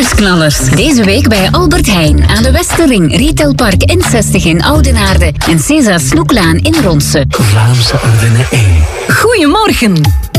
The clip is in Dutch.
Kerstknallers. Deze week bij Albert Heijn aan de Westerring, Retailpark N60 in Oudenaarde en César Snoeklaan in Ronse. Vlaamse Ardennen 1. Goedemorgen.